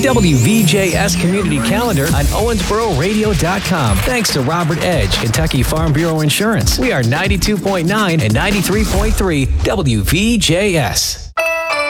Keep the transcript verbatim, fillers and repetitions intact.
W V J S Community Calendar on Owensboro Radio dot com. Thanks to Robert Edge, Kentucky Farm Bureau Insurance. We are ninety-two point nine and ninety-three point three W V J S.